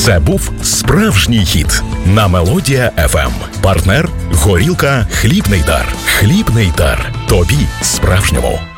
Це був справжній хіт на Мелодія FM. Партнер – горілка «Хлібний дар». «Хлібний дар». Тобі справжньому.